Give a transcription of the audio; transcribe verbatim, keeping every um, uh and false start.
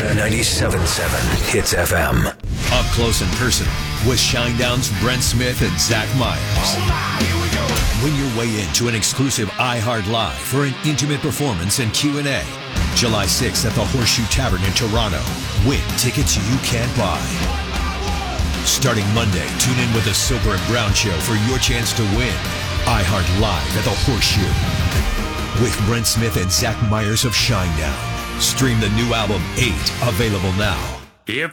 ninety-seven point seven Hits F M. Up close and personal with Shinedown's Brent Smith and Zach Myers. Win your way into an exclusive iHeart Live for an intimate performance and Q and A. July sixth at the Horseshoe Tavern in Toronto. Win tickets you can't buy. Starting Monday, tune in with the Soper and Brown Show for your chance to win iHeart Live at the Horseshoe with Brent Smith and Zach Myers of Shinedown. Stream the new album eight, available now. If